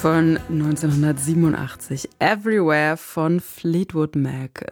von 1987. Everywhere von Fleetwood Mac.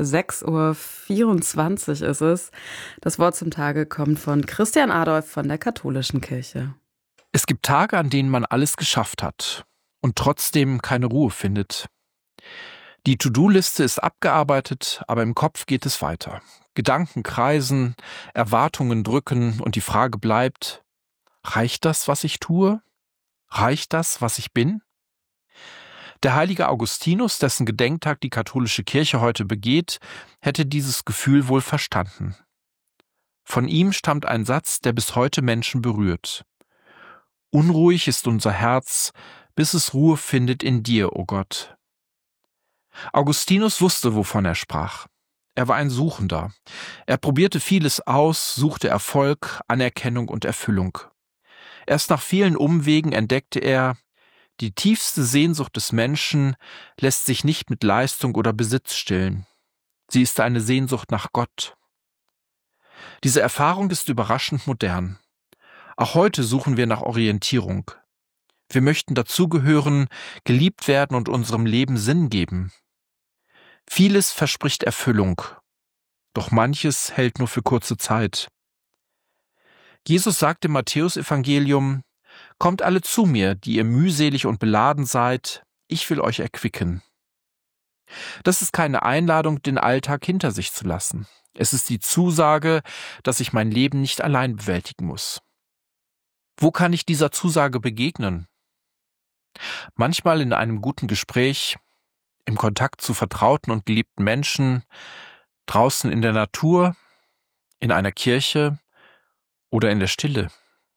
6:24 Uhr ist es. Das Wort zum Tage kommt von Christian Adolf von der Katholischen Kirche. Es gibt Tage, an denen man alles geschafft hat und trotzdem keine Ruhe findet. Die To-Do-Liste ist abgearbeitet, aber im Kopf geht es weiter. Gedanken kreisen, Erwartungen drücken und die Frage bleibt: Reicht das, was ich tue? Reicht das, was ich bin? Der heilige Augustinus, dessen Gedenktag die katholische Kirche heute begeht, hätte dieses Gefühl wohl verstanden. Von ihm stammt ein Satz, der bis heute Menschen berührt. Unruhig ist unser Herz, bis es Ruhe findet in dir, o Gott. Augustinus wusste, wovon er sprach. Er war ein Suchender. Er probierte vieles aus, suchte Erfolg, Anerkennung und Erfüllung. Erst nach vielen Umwegen entdeckte er: Die tiefste Sehnsucht des Menschen lässt sich nicht mit Leistung oder Besitz stillen. Sie ist eine Sehnsucht nach Gott. Diese Erfahrung ist überraschend modern. Auch heute suchen wir nach Orientierung. Wir möchten dazugehören, geliebt werden und unserem Leben Sinn geben. Vieles verspricht Erfüllung, doch manches hält nur für kurze Zeit. Jesus sagt im Matthäusevangelium: Kommt alle zu mir, die ihr mühselig und beladen seid, ich will euch erquicken. Das ist keine Einladung, den Alltag hinter sich zu lassen. Es ist die Zusage, dass ich mein Leben nicht allein bewältigen muss. Wo kann ich dieser Zusage begegnen? Manchmal in einem guten Gespräch, im Kontakt zu vertrauten und geliebten Menschen, draußen in der Natur, in einer Kirche oder in der Stille.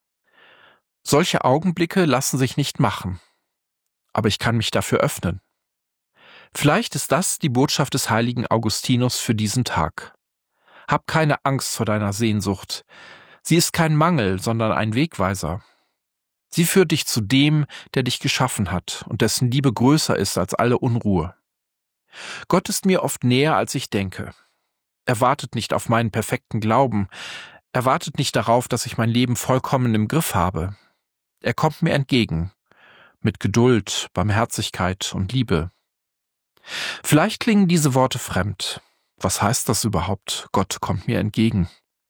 Solche Augenblicke lassen sich nicht machen, aber ich kann mich dafür öffnen. Vielleicht ist das die Botschaft des heiligen Augustinus für diesen Tag. Hab keine Angst vor deiner Sehnsucht. Sie ist kein Mangel, sondern ein Wegweiser. Sie führt dich zu dem, der dich geschaffen hat und dessen Liebe größer ist als alle Unruhe. Gott ist mir oft näher, als ich denke. Er wartet nicht auf meinen perfekten Glauben. Er wartet nicht darauf, dass ich mein Leben vollkommen im Griff habe. Er kommt mir entgegen, mit Geduld, Barmherzigkeit und Liebe. Vielleicht klingen diese Worte fremd. Was heißt das überhaupt? Gott kommt mir entgegen.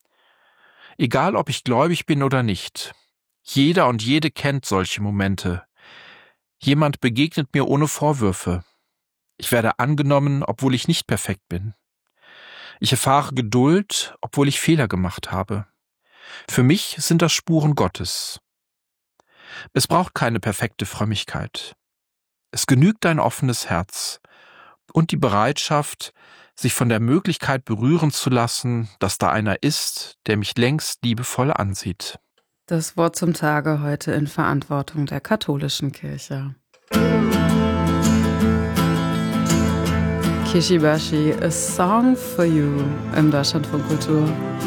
Egal, ob ich gläubig bin oder nicht, jeder und jede kennt solche Momente. Jemand begegnet mir ohne Vorwürfe. Ich werde angenommen, obwohl ich nicht perfekt bin. Ich erfahre Geduld, obwohl ich Fehler gemacht habe. Für mich sind das Spuren Gottes. Es braucht keine perfekte Frömmigkeit. Es genügt ein offenes Herz und die Bereitschaft, sich von der Möglichkeit berühren zu lassen, dass da einer ist, der mich längst liebevoll ansieht. Das Wort zum Tage heute in Verantwortung der Katholischen Kirche. Kishibashi, A Song for You im Deutschlandfunk Kultur.